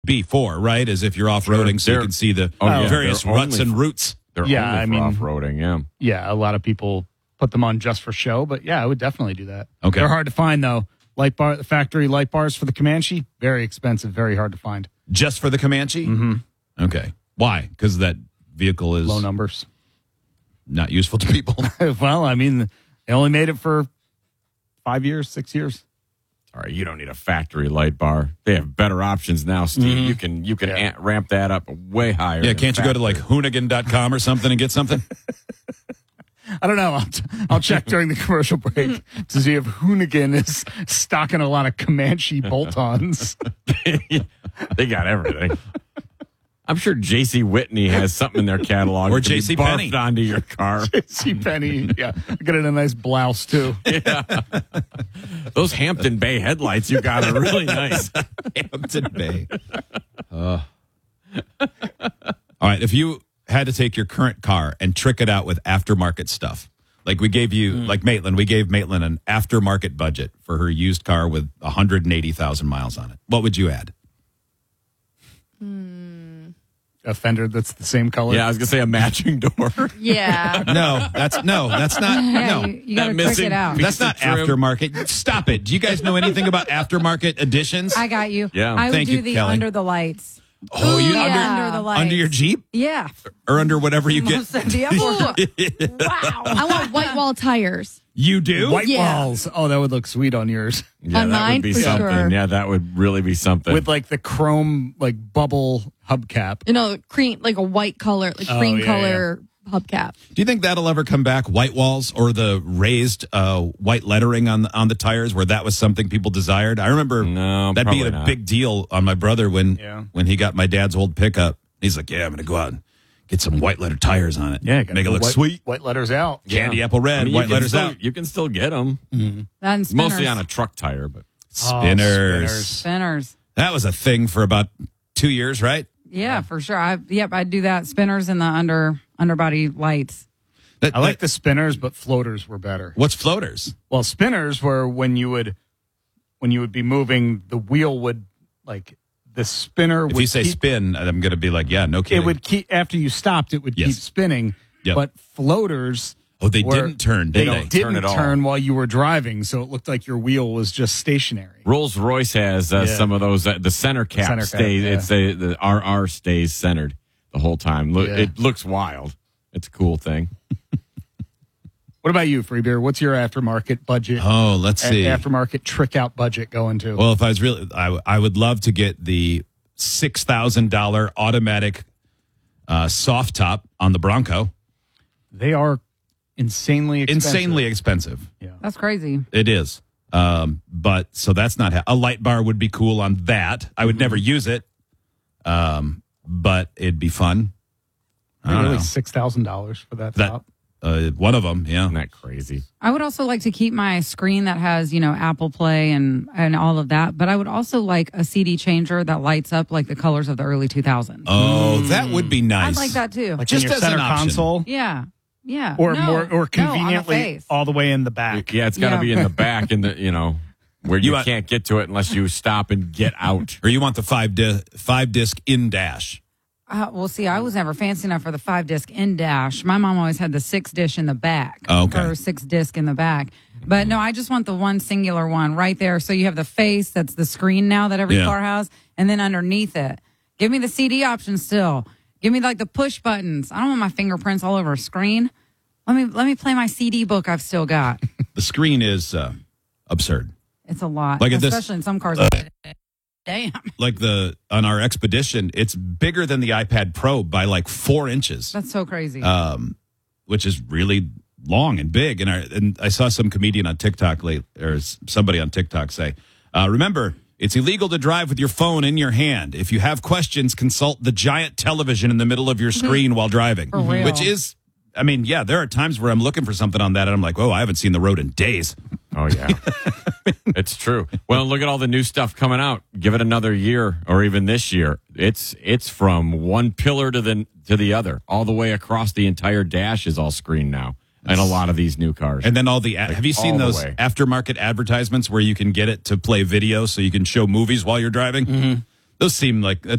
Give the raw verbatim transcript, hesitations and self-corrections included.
before, right? As if you're off-roading, so you They're- can see the oh, yeah, various they're ruts only and for- roots. They're Yeah, only I for mean- off-roading, yeah. Yeah, a lot of people put them on just for show, but yeah, I would definitely do that. Okay. They're hard to find though. Light bar, the factory light bars for the Comanche, very expensive, very hard to find. Just for the Comanche? Mm-hmm. Okay. Why? Because that vehicle is Low numbers. not useful to people. Well, I mean, they only made it for five years, six years. All right, you don't need a factory light bar. They have better options now, Steve. You can you can Yeah. ant- ramp that up way higher. Yeah, than can't you go to like factory. hoonigan dot com or something and get something? I don't know. I'll, t- I'll check during the commercial break to see if Hoonigan is stocking a lot of Comanche bolt-ons. They got everything. I'm sure J C. Whitney has something in their catalog. Or that can be J C. Penney. barfed onto your car. See Penny, yeah, get it a nice blouse too. Those Hampton Bay headlights you got are really nice. Hampton Bay. Uh. All right, if you had to take your current car and trick it out with aftermarket stuff, like we gave you, like Maitland, we gave Maitland an aftermarket budget for her used car with one hundred eighty thousand miles on it. What would you add? A fender that's the same color. Yeah, I was gonna say a matching door. Yeah. No, that's no, that's not. Yeah, no, you, you got to That trick missing it out. piece. that's not of trim. aftermarket. Stop it. Do you guys know anything about aftermarket editions? I got you. Yeah. I would Thank do you, the Kelly. under the lights. Oh, you Yeah. under Under the lights. under your Jeep Yeah. or under whatever you get? Most of the other- wow. I want white wall tires. You do? White Yeah. walls. Oh, that would look sweet on yours. Yeah, On that mine, would be for something. sure. Yeah, that would really be something. With like the chrome, like bubble hubcap. You know, cream, like a white color, like Oh, cream yeah, color hubcap. Do you think that'll ever come back? White walls or the raised uh, white lettering on the, on the tires, where that was something people desired? I remember No, that being probably a not. big deal on my brother when Yeah. when he got my dad's old pickup. He's like, "Yeah, I'm going to go out and get some white letter tires on it. Yeah, gotta make it go look white, sweet. White letters out. Candy Yeah. apple red, I mean, you white can letters still, out. You can still get them. That and spinners. Mostly on a truck tire, but Spinners. spinners. Spinners. That was a thing for about two years, right? Yeah, for sure. I, yep, I'd do that. Spinners and the under underbody lights. That, I like that- the spinners, but floaters were better. What's floaters? Well, spinners were when you would when you would be moving, the wheel would like the spinner If would you say keep, spin, I'm going to be like, yeah, no kidding. it would keep after you stopped, it would Yes. keep spinning. Yep. But floaters Oh, they were- didn't turn, They did they? don't didn't turn at all. turn while you were driving, so it looked like your wheel was just stationary. Rolls Royce has uh, Yeah. some of those. Uh, the center cap Center cap, stays. yeah. It's a, the R R stays centered the whole time. Look, Yeah. It looks wild. It's a cool thing. What about you, Freebeer? What's your aftermarket budget? Oh, let's a- see. aftermarket trick out budget going to? Well, if I was really, I, I would love to get the six thousand dollars automatic uh, soft top on the Bronco. They are insanely expensive. Insanely expensive. That's crazy. It is. Um, but so that's not ha- a light bar would be cool on that. I would never use it. Um, but it'd be fun. I don't Really, know. six thousand dollars for that, That top. uh, one of them, yeah. Isn't that crazy? I would also like to keep my screen that has, you know, Apple Play and and all of that, but I would also like a C D changer that lights up like the colors of the early two thousands. Oh, that would be nice. I'd like that too. Like just in your as an center option. console, yeah. Yeah. or No. more, No, or on the conveniently face. all the way in the back. Yeah, it's got to Yeah. be in the back, in the you know where you, You want- can't get to it unless you stop and get out. Or you want the five di- five disc in dash. Uh, well, see, I was never fancy enough for the five disc in dash. My mom always had the six dish in the back. Oh, okay. Or six disc in the back. But no, I just want the one singular one right there. So you have the face, that's the screen now that every Yeah. car has, and then underneath it, give me the C D option still. Give me like the push buttons. I don't want my fingerprints all over a screen. Let me let me play my C D book I've still got. The screen is uh, absurd. It's a lot, Like at this- especially in some cars. Damn, Like the on our Expedition, it's bigger than the iPad Pro by like four inches. that's so crazy. um, which is really long and big. And I, and I saw some comedian on TikTok late, or s- somebody on TikTok say, uh, remember, it's illegal to drive with your phone in your hand. If you have questions, consult the giant television in the middle of your screen while driving. For real. Which is, I mean, yeah, there are times where I'm looking for something on that and I'm like, oh, I haven't seen the road in days. Oh yeah, it's true. Well, look at all the new stuff coming out. Give it another year, or even this year. It's it's from one pillar to the to the other, all the way across the entire dash is all screen now, and a lot of these new cars. And then all the, have you seen all the those way. aftermarket advertisements where you can get it to play video so you can show movies while you're driving? Those seem like,